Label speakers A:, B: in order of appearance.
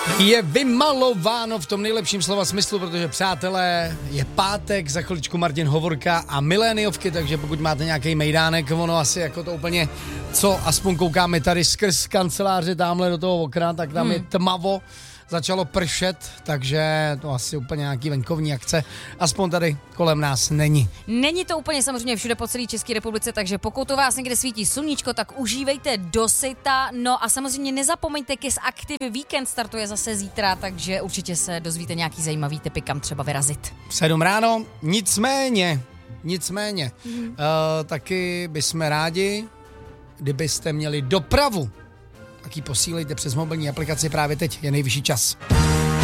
A: Je vymalováno v tom nejlepším slova smyslu, protože přátelé, je pátek, za chviličku Martin Hovorka a miléniovky, takže pokud máte nějaký mejdánek, ono asi jako to úplně, co aspoň koukáme tady skrz kanceláře tamhle do toho okna, tak tam je tmavo, začalo pršet, takže to asi úplně nějaký venkovní akce, aspoň tady kolem nás není.
B: Není to úplně samozřejmě všude po celé České republice, takže pokud u vás někde svítí sluníčko, tak užívejte dosyta. No a samozřejmě nezapomeňte, Kiss Active Weekend startuje zase zítra, takže určitě se dozvíte nějaký zajímavý tipy, kam třeba vyrazit.
A: 7 ráno, nicméně, taky bychom rádi, kdybyste měli dopravu, tak ji posílejte přes mobilní aplikaci právě teď, je nejvyšší čas.